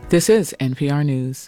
This is NPR News.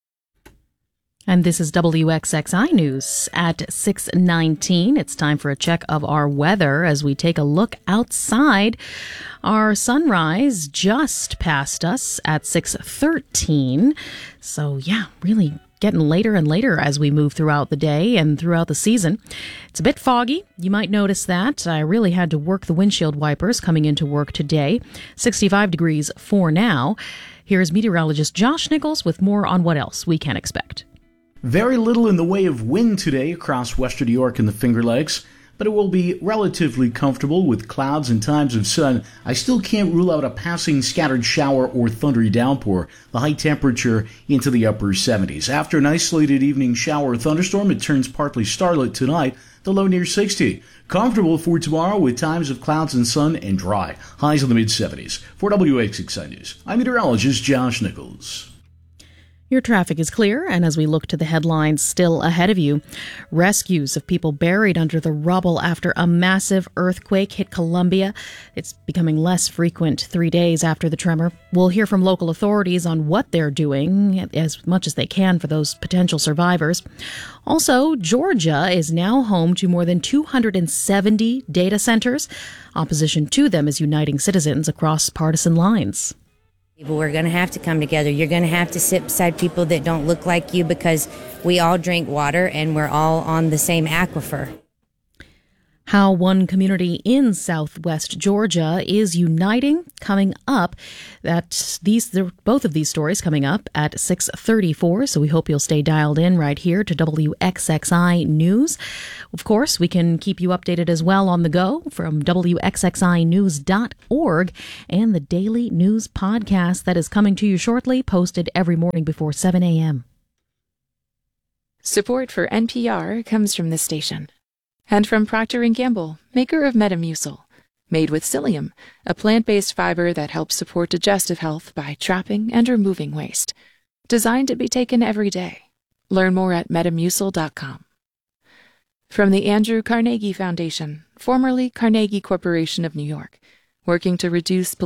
And this is WXXI News at 6:19. It's time for a check of our weather as we take a look outside. Our sunrise just passed us at 6:13. So yeah, really getting later and later as we move throughout the day and throughout the season. It's a bit foggy. You might notice that. I really had to work the windshield wipers coming into work today. 65 degrees for now. Here's meteorologist Josh Nichols with more on what else we can expect. Very little in the way of wind today across western New York and the Finger Lakes, but it will be relatively comfortable with clouds and times of sun. I still can't rule out a passing scattered shower or thundery downpour. The high temperature into the upper 70s. After an isolated evening shower or thunderstorm, it turns partly starlit tonight, the low near 60. Comfortable for tomorrow with times of clouds and sun and dry. Highs in the mid-70s. For WXXI News, I'm meteorologist Josh Nichols. Your traffic is clear, and as we look to the headlines still ahead of you, rescues of people buried under the rubble after a massive earthquake hit Colombia. It's becoming less frequent 3 days after the tremor. We'll hear from local authorities on what they're doing as much as they can for those potential survivors. Also, Georgia is now home to more than 270 data centers. Opposition to them is uniting citizens across partisan lines. We're going to have to come together. You're going to have to sit beside people that don't look like you because we all drink water and we're all on the same aquifer. How one community in southwest Georgia is uniting coming up. Both of these stories coming up at 6:34. So we hope you'll stay dialed in right here to WXXI News. Of course, we can keep you updated as well on the go from WXXInews.org and the daily news podcast that is coming to you shortly, posted every morning before 7 a.m. Support for NPR comes from this station. And from Procter & Gamble, maker of Metamucil, made with psyllium, a plant-based fiber that helps support digestive health by trapping and removing waste. Designed to be taken every day. Learn more at metamucil.com. From the Andrew Carnegie Foundation, formerly Carnegie Corporation of New York, working to reduce